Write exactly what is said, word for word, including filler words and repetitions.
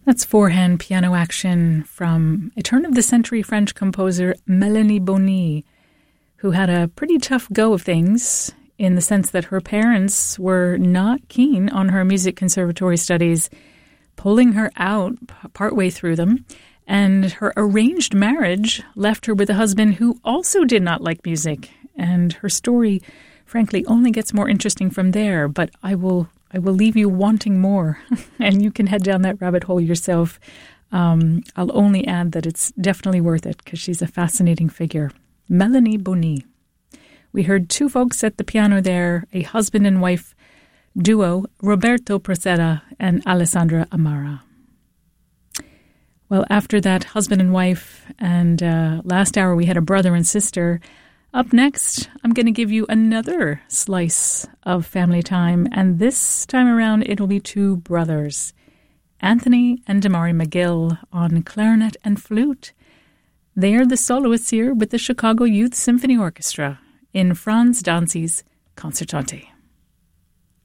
That's four-hand piano action from a turn-of-the-century French composer Melanie Bonny, who had a pretty tough go of things in the sense that her parents were not keen on her music conservatory studies, pulling her out partway through them, and her arranged marriage left her with a husband who also did not like music. And her story, frankly, only gets more interesting from there, but I will I will leave you wanting more, and you can head down that rabbit hole yourself. Um, I'll only add that it's definitely worth it because she's a fascinating figure. Melanie Bonny. We heard two folks at the piano there, a husband and wife duo, Roberto Procera and Alessandra Amara. Well, after that husband and wife, and uh, last hour we had a brother and sister. Up next, I'm going to give you another slice of family time, and this time around it'll be two brothers, Anthony and Damari McGill on clarinet and flute. They are the soloists here with the Chicago Youth Symphony Orchestra in Franz Danzi's Concertante.